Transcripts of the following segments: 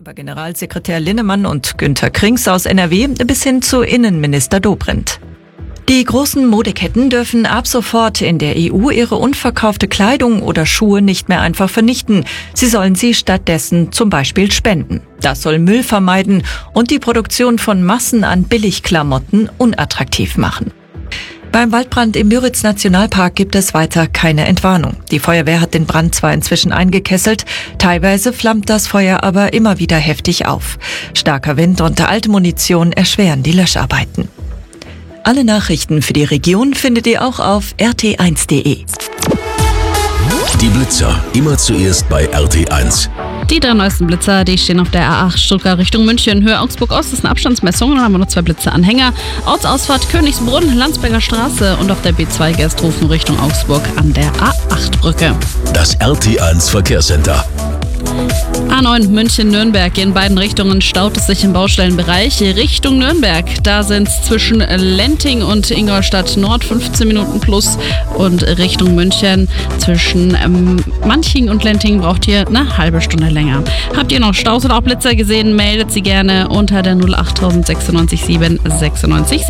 Über Generalsekretär Linnemann und Günter Krings aus NRW bis hin zu Innenminister Dobrindt. Die großen Modeketten dürfen ab sofort in der EU ihre unverkaufte Kleidung oder Schuhe nicht mehr einfach vernichten. Sie sollen sie stattdessen zum Beispiel spenden. Das soll Müll vermeiden und die Produktion von Massen an Billigklamotten unattraktiv machen. Beim Waldbrand im Müritz-Nationalpark gibt es weiter keine Entwarnung. Die Feuerwehr hat den Brand zwar inzwischen eingekesselt, teilweise flammt das Feuer aber immer wieder heftig auf. Starker Wind und alte Munition erschweren die Löscharbeiten. Alle Nachrichten für die Region findet ihr auch auf rt1.de. Die Blitzer, immer zuerst bei RT1. Die 3 neuesten Blitzer, die stehen auf der A8 Stuttgart Richtung München. Höhe Augsburg-Ost ist eine Abstandsmessung und dann haben wir noch 2 Blitzeanhänger. Ortsausfahrt Königsbrunn, Landsberger Straße und auf der B2 Gersthofen Richtung Augsburg an der A8-Brücke. Das RT1 Verkehrscenter. A9 München-Nürnberg. In beiden Richtungen staut es sich im Baustellenbereich. Richtung Nürnberg, da sind es zwischen Lenting und Ingolstadt Nord 15 Minuten plus. Und Richtung München zwischen Manching und Lenting braucht ihr eine halbe Stunde länger. Habt ihr noch Staus oder auch Blitzer gesehen, meldet sie gerne unter der 08096 967.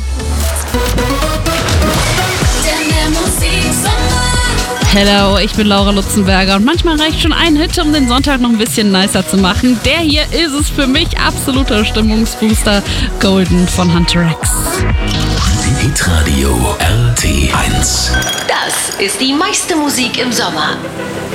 Hello, ich bin Laura Lutzenberger und manchmal reicht schon ein Hit, um den Sonntag noch ein bisschen nicer zu machen. Der hier ist es für mich, absoluter Stimmungsbooster, Golden von Hunter X. Hitradio RT1. Das ist die meiste Musik im Sommer.